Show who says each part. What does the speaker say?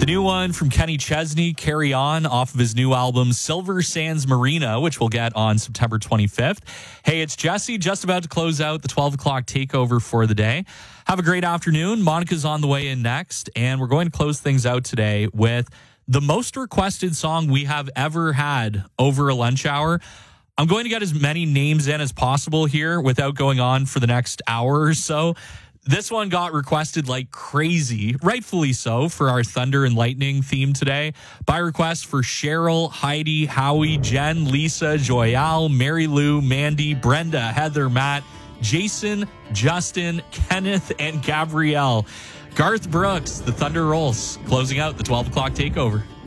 Speaker 1: The new one from Kenny Chesney, Carry On, off of his new album, Silver Sands Marina, which we'll get on September 25th. Hey, it's Jesse, just about to close out the 12 o'clock takeover for the day. Have a great afternoon. Monica's on the way in next, and we're going to close things out today with the most requested song we have ever had over a lunch hour. I'm going to get as many names in as possible here without going on for the next hour or so. This one got requested like crazy, rightfully so, for our Thunder and Lightning theme today. By request for Cheryl, Heidi, Howie, Jen, Lisa, Joyal, Mary Lou, Mandy, Brenda, Heather, Matt, Jason, Justin, Kenneth, and Gabrielle. Garth Brooks, The Thunder Rolls, closing out the 12 o'clock takeover.